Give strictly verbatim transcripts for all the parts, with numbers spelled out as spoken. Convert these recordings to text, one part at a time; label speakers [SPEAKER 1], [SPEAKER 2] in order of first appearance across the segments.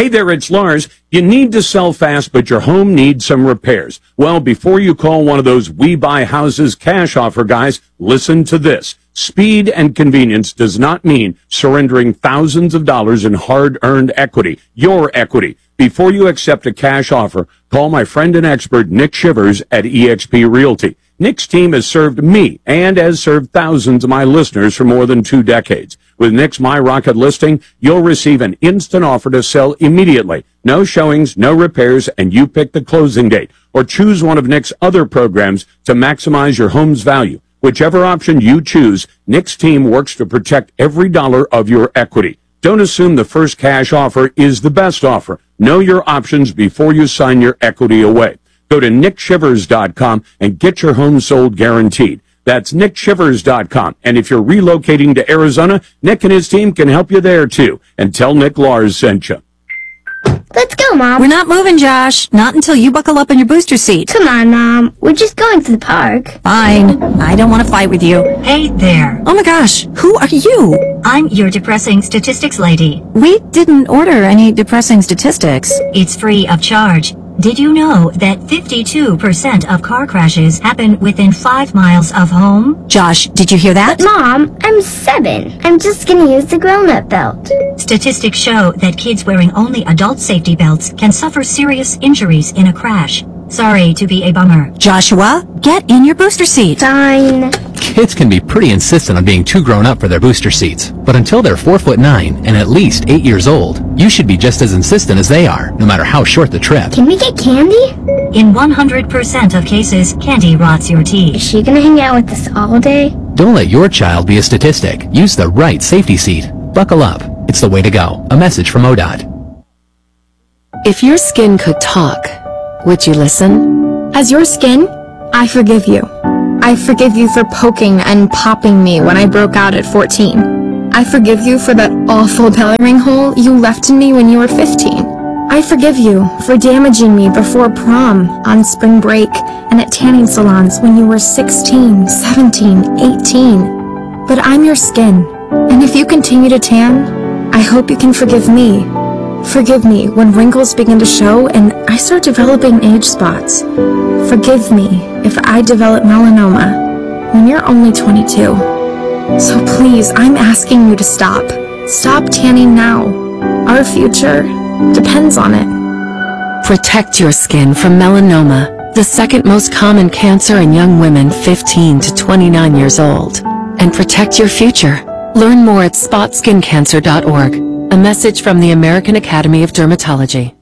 [SPEAKER 1] Hey there, it's Lars. You need to sell fast, but your home needs some repairs. Well, before you call one of those We Buy Houses cash offer guys, listen to this. Speed and convenience does not mean surrendering thousands of dollars in hard-earned equity, your equity. Before you accept a cash offer, call my friend and expert Nick Shivers at eXp Realty. Nick's team has served me and has served thousands of my listeners for more than two decades. With Nick's My Rocket listing, you'll receive an instant offer to sell immediately. No showings, no repairs, and you pick the closing date. Or choose one of Nick's other programs to maximize your home's value. Whichever option you choose, Nick's team works to protect every dollar of your equity. Don't assume the first cash offer is the best offer. Know your options before you sign your equity away. Go to nick shivers dot com and get your home sold guaranteed. That's nick shivers dot com. And if you're relocating to Arizona, Nick and his team can help you there too. And tell Nick Lars sent you.
[SPEAKER 2] Let's go, Mom.
[SPEAKER 3] We're not moving, Josh. Not until you buckle up in your booster seat.
[SPEAKER 2] Come on, Mom. We're just going to the park.
[SPEAKER 3] Fine. I don't want to fight with you.
[SPEAKER 4] Hey there.
[SPEAKER 3] Oh my gosh. Who are you?
[SPEAKER 4] I'm your depressing statistics lady.
[SPEAKER 3] We didn't order any depressing statistics.
[SPEAKER 4] It's free of charge. Did you know that fifty-two percent of car crashes happen within five miles of home?
[SPEAKER 3] Josh, did you hear that?
[SPEAKER 2] But Mom, I'm seven. I'm just gonna use the grown-up belt.
[SPEAKER 4] Statistics show that kids wearing only adult safety belts can suffer serious injuries in a crash. Sorry to be a bummer.
[SPEAKER 3] Joshua, get in your booster seat.
[SPEAKER 2] Fine.
[SPEAKER 5] Kids can be pretty insistent on being too grown up for their booster seats, but until they're four foot nine and at least eight years old, you should be just as insistent as they are, no matter how short the trip.
[SPEAKER 2] Can we get candy?
[SPEAKER 4] In one hundred percent of cases, candy rots your
[SPEAKER 2] Is
[SPEAKER 4] teeth.
[SPEAKER 2] she gonna hang out with us all day?
[SPEAKER 5] Don't let your child be a statistic. Use the right safety seat. Buckle up. It's the way to go. A message from O D O T.
[SPEAKER 6] If your skin could talk, would you listen?
[SPEAKER 7] As your skin, I forgive you. I forgive you for poking and popping me when I broke out at fourteen. I forgive you for that awful belly ring hole you left in me when you were fifteen. I forgive you for damaging me before prom, on spring break, and at tanning salons when you were sixteen, seventeen, eighteen. But I'm your skin, and if you continue to tan, I hope you can forgive me. Forgive me when wrinkles begin to show and I start developing age spots. Forgive me if I develop melanoma when you're only twenty-two. So please, I'm asking you to stop. Stop tanning now. Our future depends on it.
[SPEAKER 6] Protect your skin from melanoma, the second most common cancer in young women fifteen to twenty-nine years old. And protect your future. Learn more at spot skin cancer dot org. A message from the American Academy of Dermatology.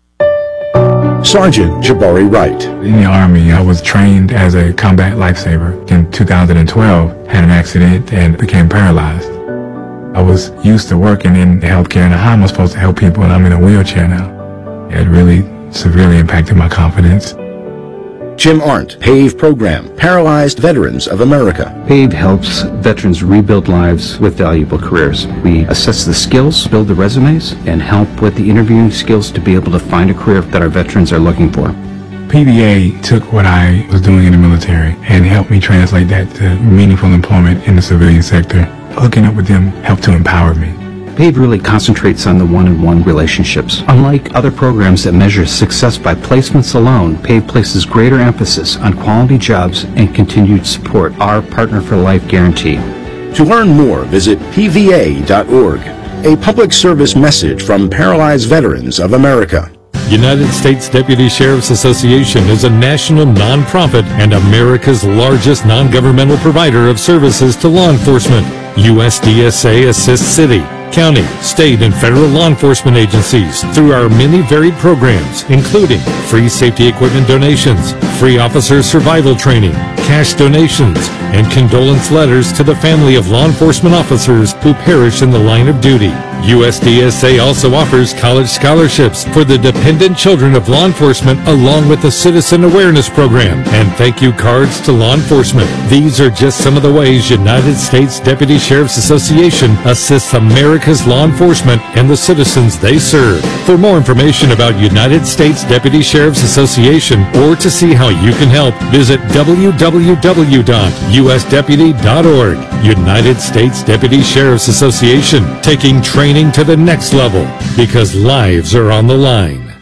[SPEAKER 8] Sergeant Jabari Wright.
[SPEAKER 9] In the Army, I was trained as a combat lifesaver. In two thousand twelve, had an accident and became paralyzed. I was used to working in healthcare and how am I supposed to help people and I'm in a wheelchair now. It really severely impacted my confidence.
[SPEAKER 8] Jim Arndt, PAVE Program, Paralyzed Veterans of America.
[SPEAKER 10] PAVE helps veterans rebuild lives with valuable careers. We assess the skills, build the resumes, and help with the interviewing skills to be able to find a career that our veterans are looking for.
[SPEAKER 9] P V A took what I was doing in the military and helped me translate that to meaningful employment in the civilian sector. Hooking up with them helped to empower me.
[SPEAKER 10] PAVE really concentrates on the one-on-one relationships. Unlike other programs that measure success by placements alone, PAVE places greater emphasis on quality jobs and continued support, our Partner for Life guarantee.
[SPEAKER 8] To learn more, visit P V A dot org. A public service message from Paralyzed Veterans of America.
[SPEAKER 11] United States Deputy Sheriff's Association is a national nonprofit and America's largest non-governmental provider of services to law enforcement. U S D S A assists city, county, state, and federal law enforcement agencies through our many varied programs, including free safety equipment donations, free officer survival training, cash donations, and condolence letters to the family of law enforcement officers who perish in the line of duty. U S D S A also offers college scholarships for the dependent children of law enforcement along with the Citizen Awareness Program and thank you cards to law enforcement. These are just some of the ways United States Deputy Sheriff's Association assists America's law enforcement and the citizens they serve. For more information about United States Deputy Sheriff's Association or to see how you can help, visit w w w dot u s deputy dot org. United States Deputy Sheriff's Association, taking training to the next level. because lives are on the line.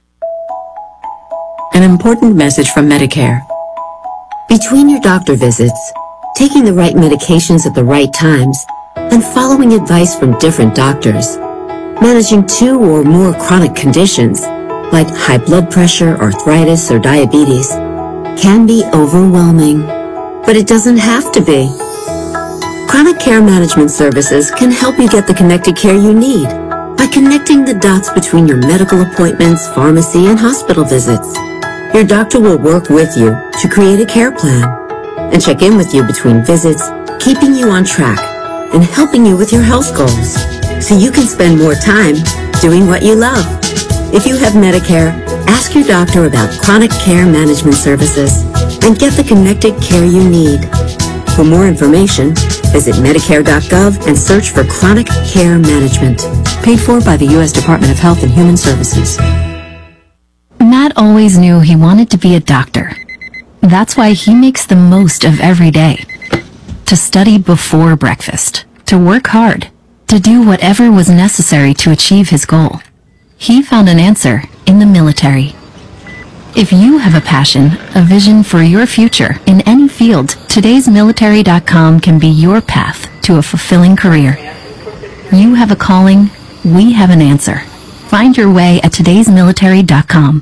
[SPEAKER 12] An important message from Medicare. Between your doctor visits, taking the right medications at the right times, and following advice from different doctors, managing two or more chronic conditions, like high blood pressure, arthritis, or diabetes, can be overwhelming. But it doesn't have to be. Chronic Care Management Services can help you get the connected care you need by connecting the dots between your medical appointments, pharmacy, and hospital visits. Your doctor will work with you to create a care plan and check in with you between visits, keeping you on track and helping you with your health goals so you can spend more time doing what you love. If you have Medicare, ask your doctor about Chronic Care Management Services and get the connected care you need. For more information, visit Medicare dot gov and search for Chronic Care Management.
[SPEAKER 3] Paid for by the U S Department of Health and Human Services.
[SPEAKER 13] Matt always knew he wanted to be a doctor. That's why he makes the most of every day. To study before breakfast, to work hard, to do whatever was necessary to achieve his goal. He found an answer in the military. If you have a passion, a vision for your future in any field, todays military dot com can be your path to a fulfilling career. You have a calling, we have an answer. Find your way at todays military dot com.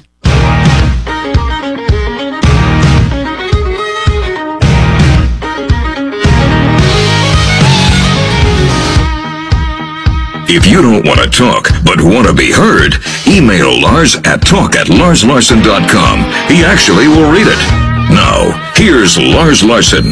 [SPEAKER 14] If you don't want to talk, but want to be heard, email Lars at talk at lars larson dot com. He actually will read it. Now, here's Lars Larson.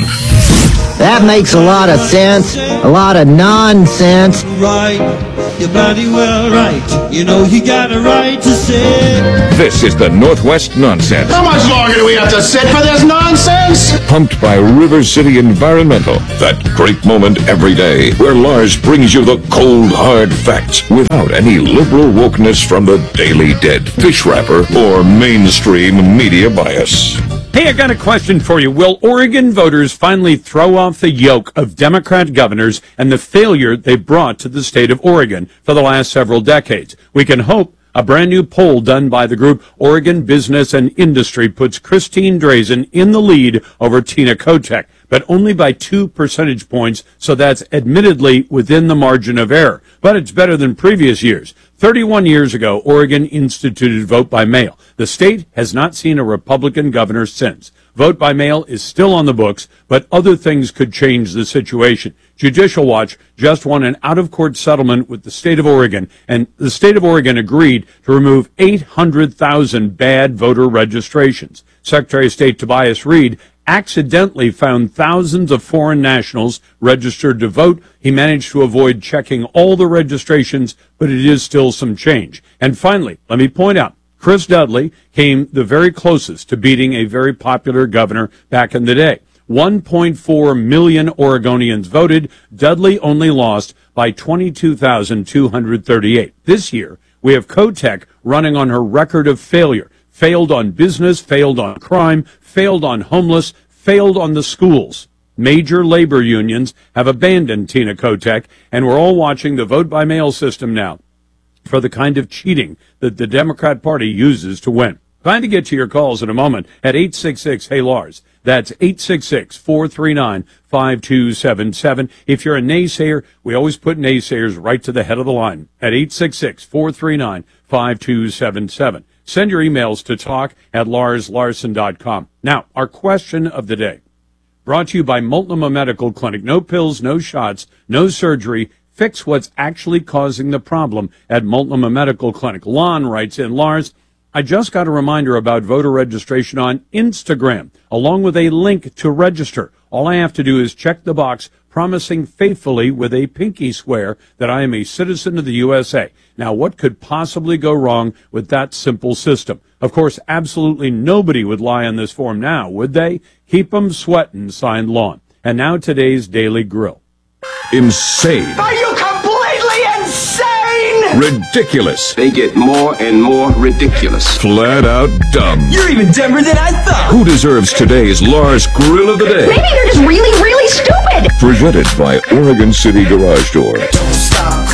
[SPEAKER 15] That makes a lot of sense. A lot of nonsense.
[SPEAKER 16] Right, you're bloody well right. You know you got a right to say.
[SPEAKER 17] This is the Northwest Nonsense.
[SPEAKER 18] How much longer do we have to sit for this nonsense?
[SPEAKER 17] Pumped by River City Environmental.
[SPEAKER 14] That great moment every day where Lars brings you the cold, hard facts without any liberal wokeness from the Daily Dead, fish wrapper, or mainstream media bias.
[SPEAKER 1] Hey, I got a question for you. Will Oregon voters finally throw off the yoke of Democrat governors and the failure they brought to the state of Oregon for the last several decades? We can hope. A brand new poll done by the group Oregon Business and Industry puts Christine Drazan in the lead over Tina Kotek, but only by two percentage points, so that's admittedly within the margin of error. But it's better than previous years. thirty-one years ago, Oregon instituted vote by mail. The state has not seen a Republican governor since. Vote by mail is still on the books, but other things could change the situation. Judicial Watch just won an out-of-court settlement with the state of Oregon, and the state of Oregon agreed to remove eight hundred thousand bad voter registrations. Secretary of State Tobias Reed accidentally found thousands of foreign nationals registered to vote. He managed to avoid checking all the registrations, but it is still some change. And finally, let me point out, Chris Dudley came the very closest to beating a very popular governor back in the day. one point four million Oregonians voted. Dudley only lost by twenty-two thousand two hundred thirty-eight. This year, we have Kotek running on her record of failure. Failed on business, failed on crime, failed on homeless, failed on the schools. Major labor unions have abandoned Tina Kotek, and we're all watching the vote-by-mail system now for the kind of cheating that the Democrat Party uses to win. Trying to get to your calls in a moment at eight six six, hey Lars. That's eight six six, four three nine, five two seven seven. If you're a naysayer, we always put naysayers right to the head of the line at eight six six, four three nine, five two seven seven. Send your emails to talk at lars larson dot com. Now, our question of the day, brought to you by Multnomah Medical Clinic. No pills, no shots, no surgery. Fix what's actually causing the problem at Multnomah Medical Clinic. Lon writes in, Lars, I just got a reminder about voter registration on Instagram, along with a link to register. All I have to do is check the box promising faithfully with a pinky swear that I am a citizen of the U S A. Now, what could possibly go wrong with that simple system? Of course, absolutely nobody would lie on this form now, would they? Keep 'em sweatin', signed Lon. And now today's Daily Grill.
[SPEAKER 14] Insane.
[SPEAKER 18] Are you completely insane?
[SPEAKER 14] Ridiculous.
[SPEAKER 19] They get more and more ridiculous.
[SPEAKER 14] Flat out dumb.
[SPEAKER 18] You're even dumber than I thought.
[SPEAKER 14] Who deserves today's Lars Grill of the Day?
[SPEAKER 20] Maybe you're just really, really stupid.
[SPEAKER 14] Presented by Oregon City Garage Door.
[SPEAKER 18] Don't stop, girl.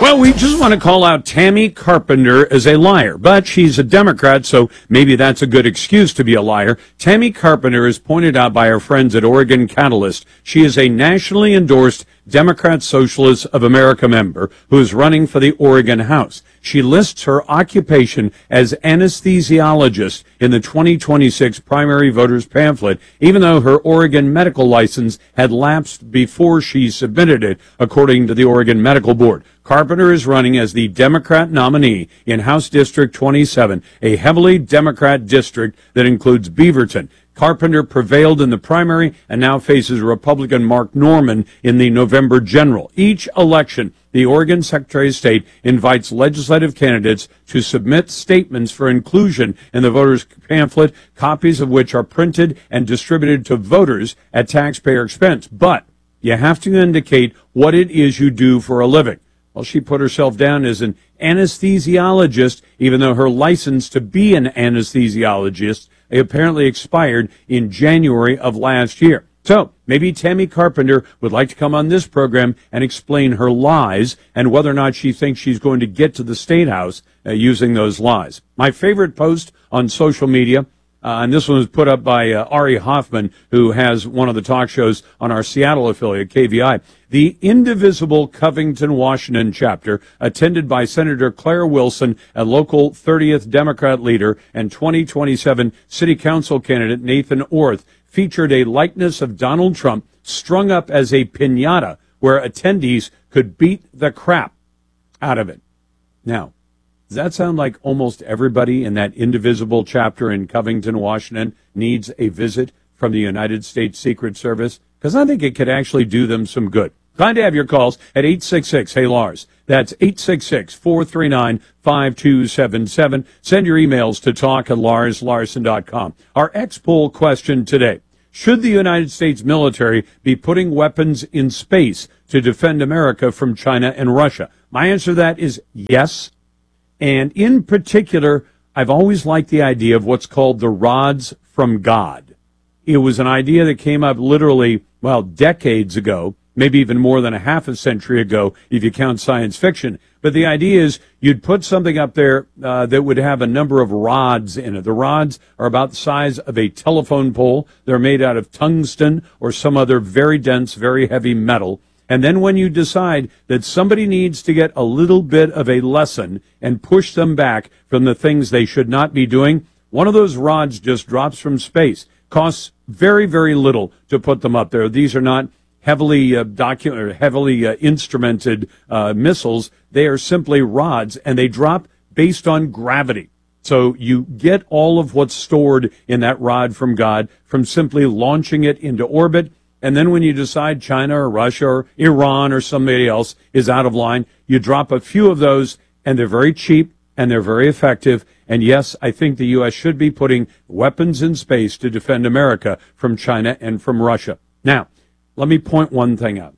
[SPEAKER 1] Well, we just want to call out Tammy Carpenter as a liar, but she's a Democrat, so maybe that's a good excuse to be a liar. Tammy Carpenter is pointed out by our friends at Oregon Catalyst. She is a nationally endorsed Democrat Socialists of America member who is running for the Oregon House. She lists her occupation as anesthesiologist in the twenty twenty-six primary voters pamphlet, even though her Oregon medical license had lapsed before she submitted it, according to the Oregon Medical Board. Carpenter is running as the Democrat nominee in House District twenty-seven, a heavily Democrat district that includes Beaverton. Carpenter prevailed in the primary and now faces Republican Mark Norman in the November general. Each election, the Oregon Secretary of State invites legislative candidates to submit statements for inclusion in the voters' pamphlet, copies of which are printed and distributed to voters at taxpayer expense. But you have to indicate what it is you do for a living. Well, she put herself down as an anesthesiologist, even though her license to be an anesthesiologist apparently expired in January of last year. So maybe Tammy Carpenter would like to come on this program and explain her lies and whether or not she thinks she's going to get to the State House uh, using those lies. My favorite post on social media, Uh, and this one was put up by uh, Ari Hoffman, who has one of the talk shows on our Seattle affiliate, K V I. The indivisible Covington, Washington chapter, attended by Senator Claire Wilson, a local thirtieth Democrat leader, and twenty twenty-seven city council candidate Nathan Orth, featured a likeness of Donald Trump strung up as a piñata where attendees could beat the crap out of it. Now, does that sound like almost everybody in that indivisible chapter in Covington, Washington needs a visit from the United States Secret Service? Because I think it could actually do them some good. Glad to have your calls at eight six six, hey Lars. That's eight six six, four three nine, five two seven seven. Send your emails to talk at lars larson dot com. Our X-Poll question today. Should the United States military be putting weapons in space to defend America from China and Russia? My answer to that is yes. And in particular, I've always liked the idea of what's called the rods from God. It was an idea that came up literally, well, decades ago, maybe even more than a half a century ago, if you count science fiction. But the idea is you'd put something up there uh, that would have a number of rods in it. The rods are about the size of a telephone pole. They're made out of tungsten or some other very dense, very heavy metal. And then when you decide that somebody needs to get a little bit of a lesson and push them back from the things they should not be doing, one of those rods just drops from space. Costs very, very little to put them up there. These are not heavily uh, docu- or heavily uh, instrumented uh, missiles. They are simply rods, and they drop based on gravity. So you get all of what's stored in that rod from God from simply launching it into orbit. And then when you decide China or Russia or Iran or somebody else is out of line, you drop a few of those, and they're very cheap and they're very effective. And yes, I think the U S should be putting weapons in space to defend America from China and from Russia. Now, let me point one thing out.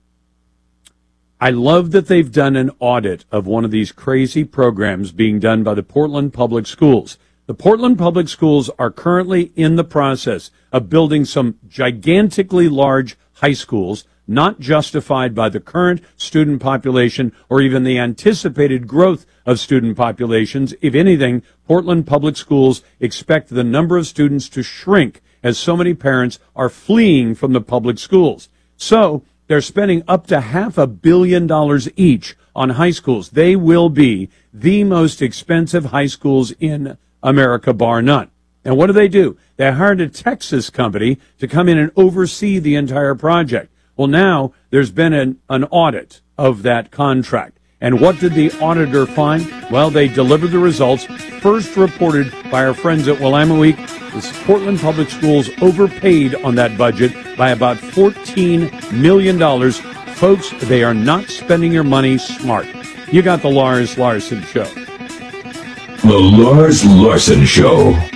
[SPEAKER 1] I love that they've done an audit of one of these crazy programs being done by the Portland Public Schools. The Portland Public Schools are currently in the process of building some gigantically large high schools, not justified by the current student population or even the anticipated growth of student populations. If anything, Portland Public Schools expect the number of students to shrink as so many parents are fleeing from the public schools. So they're spending up to half a billion dollars each on high schools. They will be the most expensive high schools in America, bar none. And what do they do? They hired a Texas company to come in and oversee the entire project. Well, now there's been an, an audit of that contract. And what did the auditor find? Well, they delivered the results first reported by our friends at Willamette Week. The Portland Public Schools overpaid on that budget by about fourteen million dollars. Folks, they are not spending your money smart. You got the Lars Larson Show.
[SPEAKER 14] The Lars Larson Show.